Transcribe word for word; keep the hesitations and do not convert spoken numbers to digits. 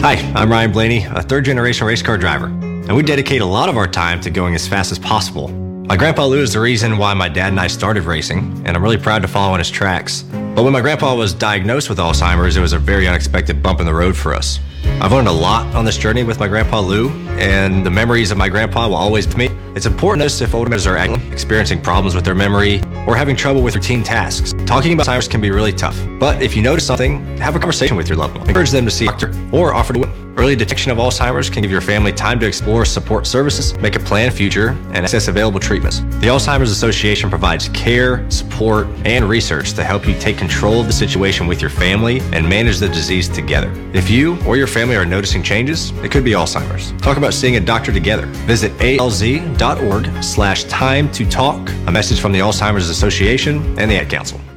Hi, I'm Ryan Blaney, a third-generation race car driver, and we dedicate a lot of our time to going as fast as possible. My grandpa Lou is the reason why my dad and I started racing, and I'm really proud to follow in his tracks. But when my grandpa was diagnosed with Alzheimer's, it was a very unexpected bump in the road for us. I've learned a lot on this journey with my grandpa Lou, and the memories of my grandpa will always be with me. It's important to notice if older members are experiencing problems with their memory or having trouble with routine tasks. Talking about Alzheimer's can be really tough, but if you notice something, have a conversation with your loved one. Encourage them to see a doctor or offer to win. Early detection of Alzheimer's can give your family time to explore support services, make a planned future, and access available treatments. The Alzheimer's Association provides care, support, and research to help you take control of the situation with your family and manage the disease together. If you or your family are noticing changes, it could be Alzheimer's. Talk about seeing a doctor together. Visit alz.org slash time to talk. A message from the Alzheimer's Association and the Ad Council.